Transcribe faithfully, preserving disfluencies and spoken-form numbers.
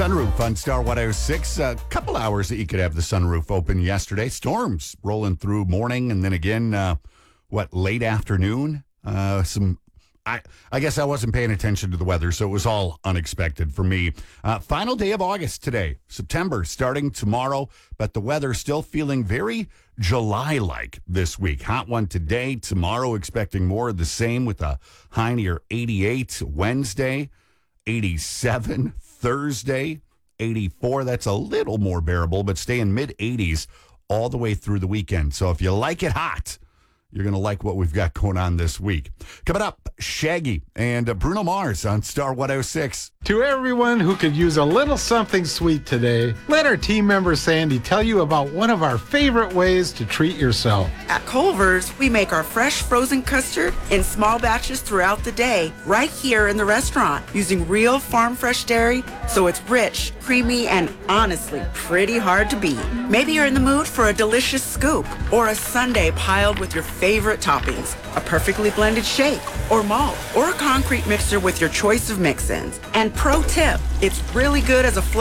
Sunroof on Star one oh six. A couple hours that you could have the sunroof open yesterday. Storms rolling through morning and then again, uh, what, late afternoon? Uh, some, I, I guess I wasn't paying attention to the weather, so it was all unexpected for me. Uh, final day of August today, September starting tomorrow, but the weather still feeling very July-like this week. Hot one today, tomorrow expecting more of the same with a high near eighty-eight. Wednesday, eighty-seven. Thursday, eighty-four. That's a little more bearable, but stay in mid-eighties all the way through the weekend. So if you like it hot, you're going to like what we've got going on this week. Coming up, Shaggy and uh, Bruno Mars on Star one oh six. To everyone who could use a little something sweet today, let our team member Sandy tell you about one of our favorite ways to treat yourself. At Culver's, we make our fresh frozen custard in small batches throughout the day, right here in the restaurant, using real farm fresh dairy, so it's rich, creamy, and honestly, pretty hard to beat. Maybe you're in the mood for a delicious scoop, or a sundae piled with your favorite toppings, a perfectly blended shake, or malt, or a concrete mixer with your choice of mix-ins. And pro tip, it's really good as a float